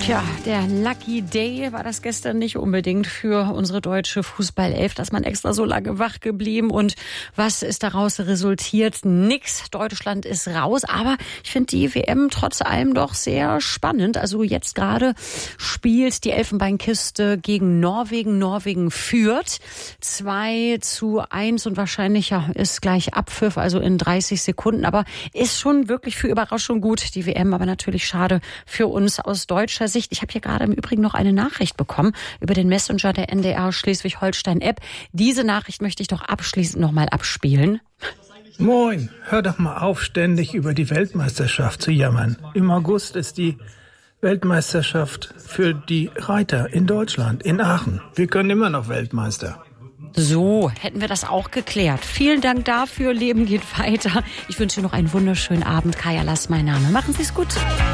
Tja, der Lucky Day war das gestern nicht unbedingt für unsere deutsche Fußballelf, dass man extra so lange wach geblieben. Und was ist daraus resultiert? Nix. Deutschland ist raus. Aber ich finde die WM trotz allem doch sehr spannend. Also jetzt gerade spielt die Elfenbeinkiste gegen Norwegen. Norwegen führt 2:1 und wahrscheinlich ist gleich Abpfiff, also in 30 Sekunden. Aber ist schon wirklich für Überraschung gut, die WM. Aber natürlich schade für uns aus deutscher Sicht. Ich habe hier gerade im Übrigen noch eine Nachricht bekommen über den Messenger der NDR Schleswig-Holstein-App. Diese Nachricht möchte ich doch abschließend nochmal abspielen. Moin, hör doch mal auf, ständig über die Weltmeisterschaft zu jammern. Im August ist die Weltmeisterschaft für die Reiter in Deutschland, in Aachen. Wir können immer noch Weltmeister. So, hätten wir das auch geklärt. Vielen Dank dafür. Leben geht weiter. Ich wünsche noch einen wunderschönen Abend. Kaya Lass, mein Name. Machen Sie es gut.